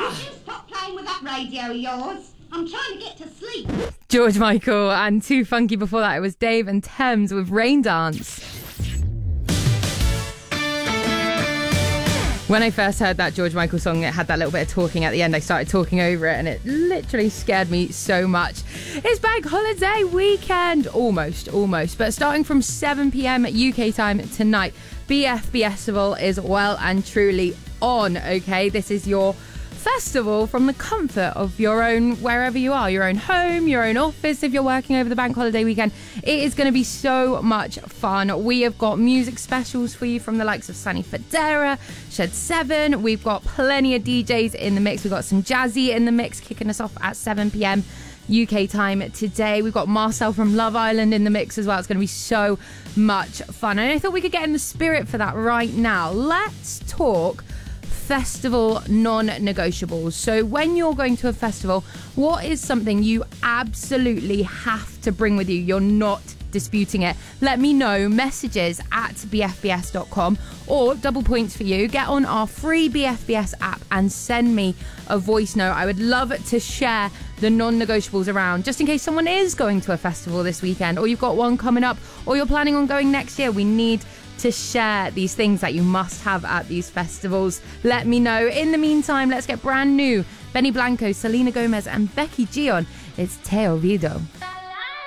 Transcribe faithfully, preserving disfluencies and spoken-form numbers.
Could you stop playing with that radio of yours? I'm trying to get to sleep. George Michael, and Too Funky before that. It was Dave and Thames with Rain Dance. When I first heard that George Michael song, it had that little bit of talking at the end. I started talking over it and it literally scared me so much. It's bank holiday weekend. Almost, almost. But starting from seven p.m. U K time tonight, B F B Festival is well and truly on, okay? This is your festival from the comfort of your own, wherever you are, your own home, your own office, if you're working over the bank holiday weekend. It is going to be so much fun. We have got music specials for you from the likes of Sunny Federa, Shed seven. We've got plenty of D Js in the mix. We've got some Jazzy in the mix kicking us off at seven p.m. U K time today. We've got Marcel from Love Island in the mix as well. It's going to be so much fun. And I thought we could get in the spirit for that right now. Let's talk festival non-negotiables. So when you're going to a festival, what is something you absolutely have to bring with you? You're not disputing it. Let me know. Messages at b f b s dot com, or double points for you. Get on our free B F B S app and send me a voice note. I would love to share the non-negotiables around, just in case someone is going to a festival this weekend, or you've got one coming up, or you're planning on going next year. We need to share these things that you must have at these festivals. Let me know. In the meantime, let's get brand new Benny Blanco, Selena Gomez and Becky G on. It's Te Olvido.